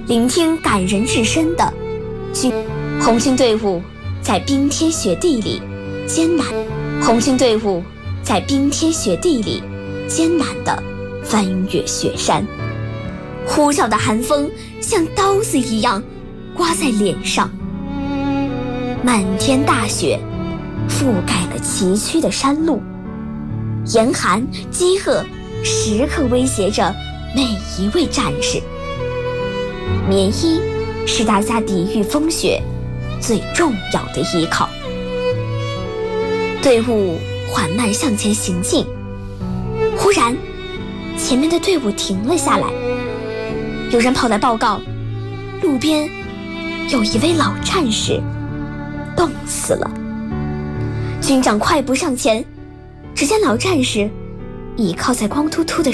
聆听感人至深的红军队伍在冰天雪地里艰难，红军队伍在冰天雪地里艰难地翻越雪山，呼啸的寒风像刀子一样刮在脸上，漫天大雪覆盖了崎岖的山路，严寒饥饿时刻威胁着每一位战士。棉衣是大家抵御风雪最重要的依靠。队伍缓慢向前行进，忽然前面的队伍停了下来，有人跑来报告，路边有一位老战士冻死了。军长快步上前，只见老战士倚靠在光秃秃的